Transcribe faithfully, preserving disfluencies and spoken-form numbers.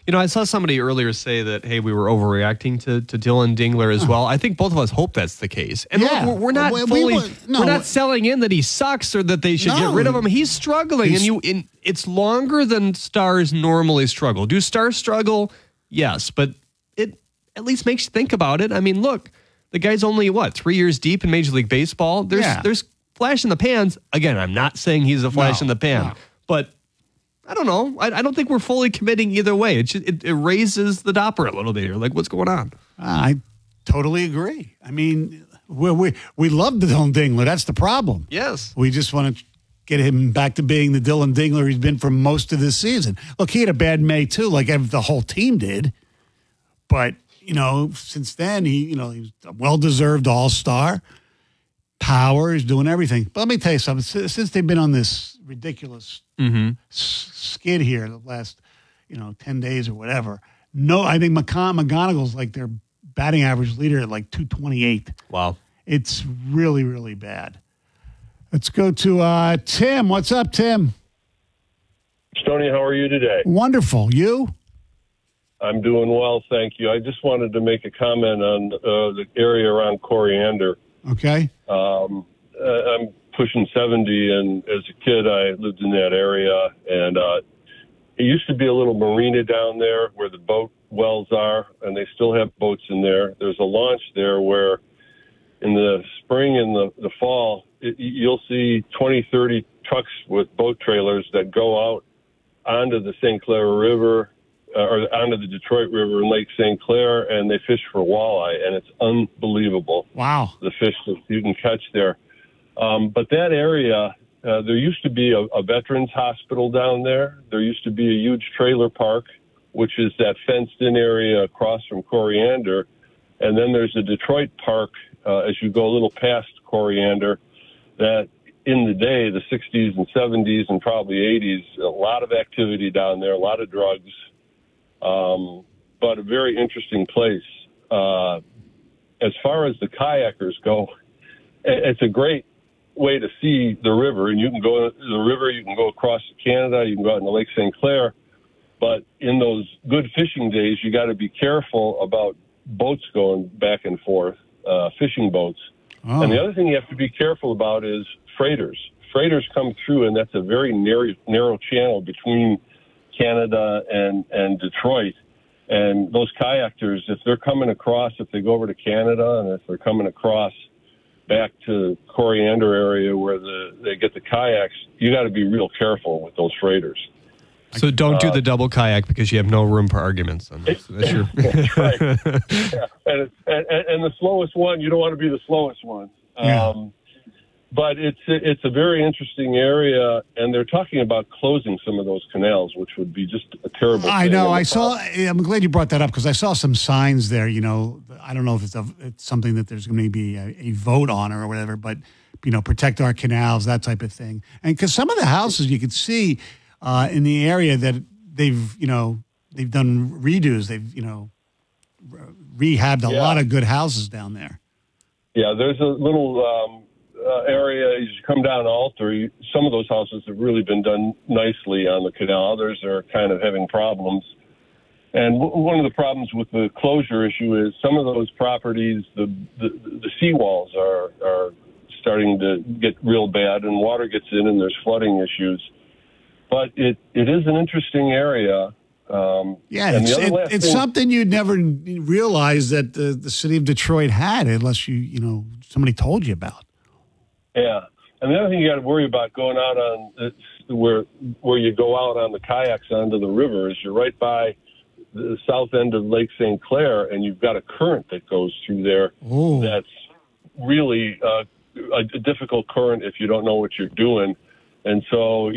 You know, I saw somebody earlier say that, hey, we were overreacting to, to Dylan Dingler as well. I think both of us hope that's the case. And Yeah. look, we're, we're not We- we fully, were- no. we're not selling in that he sucks or that they should No. get rid of him. He's struggling, He's- and you, in, it's longer than stars normally struggle. Do stars struggle? Yes, but it at least makes you think about it. I mean, look, the guy's only, what, three years deep in Major League Baseball? There's, Yeah. there's flash in the pans. Again, I'm not saying he's a flash No, in the pan, no. but I don't know. I, I don't think we're fully committing either way. It, just, it it raises the dopper a little bit here. Like, what's going on? I totally agree. I mean, we we we love Dylan Dingler. That's the problem. Yes. We just want to get him back to being the Dylan Dingler he's been for most of this season. Look, he had a bad May too, like ev- the whole team did. But you know, since then, he you know he's a well-deserved All-Star. Power, he's doing everything. But let me tell you something. Since since they've been on this ridiculous Mm-hmm. s- skid here the last, you know, ten days or whatever. No, I think McCon- McGonagall's like their batting average leader at like two twenty-eight. Wow. It's really, really bad. Let's go to uh, Tim. What's up, Tim? Stoney, how are you today? Wonderful. You? I'm doing well, thank you. I just wanted to make a comment on uh, the area around Coriander. Okay. Um, uh, I'm pushing seventy, and as a kid, I lived in that area, and uh, it used to be a little marina down there where the boat wells are, and they still have boats in there. There's a launch there where in the spring and the, the fall, it, you'll see twenty, thirty trucks with boat trailers that go out onto the Saint Clair River uh, or onto the Detroit River and Lake Saint Clair, and they fish for walleye, and it's unbelievable. Wow. The fish that you can catch there. Um, but that area, uh, there used to be a, a veterans hospital down there. There used to be a huge trailer park, which is that fenced-in area across from Coriander. And then there's a Detroit park uh, as you go a little past Coriander that in the day, the sixties and seventies and probably eighties, a lot of activity down there, a lot of drugs, um, but a very interesting place. Uh, as far as the kayakers go, it's a great way to see the river, and you can go to the river, you can go across to Canada, you can go out into Lake Saint Clair, but in those good fishing days, you got to be careful about boats going back and forth, uh, fishing boats. Oh. And the other thing you have to be careful about is freighters. Freighters come through, and that's a very narrow, narrow channel between Canada and, and Detroit. And those kayakers, if they're coming across, if they go over to Canada, and if they're coming across back to Coriander area where the they get the kayaks, you got to be real careful with those freighters. So don't do the double kayak because you have no room for arguments. On this. That's your... That's right. Yeah. And, it's, and, and the slowest one, you don't want to be the slowest one. Yeah. Um, but it's it's a very interesting area, and they're talking about closing some of those canals, which would be just a terrible I thing. know. And I the saw. I'm glad you brought that up because I saw some signs there. You know, I don't know if it's, a, it's something that there's going to be a, a vote on or whatever, but you know, protect our canals, that type of thing. And because some of the houses you could see uh, in the area that they've, you know, they've done redos. They've, you know, rehabbed a Yeah. lot of good houses down there. Yeah, there's a little um, uh, area as you come down Alter. You, some of those houses have really been done nicely on the canal. Others are kind of having problems. And w- one of the problems with the closure issue is some of those properties, the the, the seawalls are are starting to get real bad, and water gets in, and there's flooding issues. But it, it is an interesting area. Um, Yeah, and it's, the other it, last it's thing- something you'd never realize that the, the city of Detroit had unless you, you know, somebody told you about. Yeah, and the other thing you got to worry about going out on uh, where where you go out on the kayaks onto the river is you're right by the south end of Lake Saint Clair, and you've got a current that goes through there. Oh. That's really uh, a, a difficult current if you don't know what you're doing, and so